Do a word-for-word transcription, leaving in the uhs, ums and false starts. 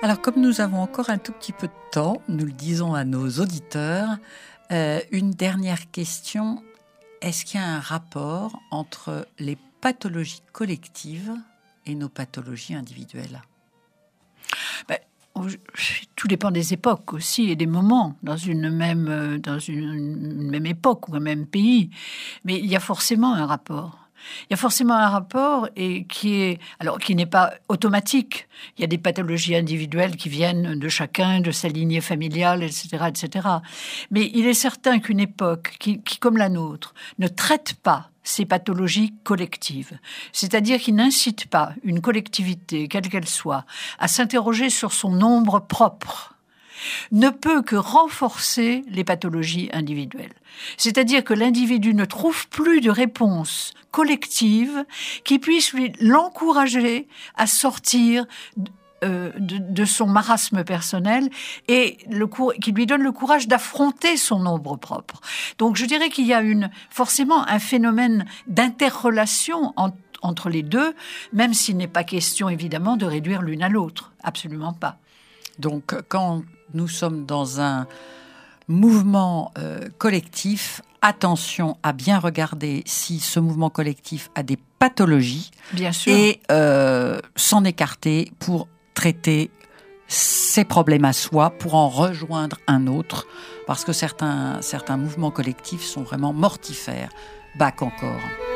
Alors, comme nous avons encore un tout petit peu de temps, nous le disons à nos auditeurs, euh, une dernière question. Est-ce qu'il y a un rapport entre les pathologies collectives et nos pathologies individuelles ? ben, Tout dépend des époques aussi et des moments dans une même, dans une, une même époque ou un même pays. Mais il y a forcément un rapport. Il y a forcément un rapport et qui est, alors qui n'est pas automatique. Il y a des pathologies individuelles qui viennent de chacun, de sa lignée familiale, et cetera, et cetera. Mais il est certain qu'une époque qui, qui, comme la nôtre, ne traite pas ces pathologies collectives, c'est-à-dire qui n'incite pas une collectivité, quelle qu'elle soit, à s'interroger sur son nombre propre, ne peut que renforcer les pathologies individuelles. C'est-à-dire que l'individu ne trouve plus de réponse collective qui puisse lui, l'encourager à sortir euh, de, de son marasme personnel et le, qui lui donne le courage d'affronter son ombre propre. Donc je dirais qu'il y a une, forcément un phénomène d'interrelation entre, entre les deux, même s'il n'est pas question évidemment de réduire l'une à l'autre. Absolument pas. Donc quand nous sommes dans un mouvement euh, collectif, attention à bien regarder si ce mouvement collectif a des pathologies. Bien sûr. Et euh, s'en écarter pour traiter ses problèmes à soi, pour en rejoindre un autre, parce que certains, certains mouvements collectifs sont vraiment mortifères. Bach encore.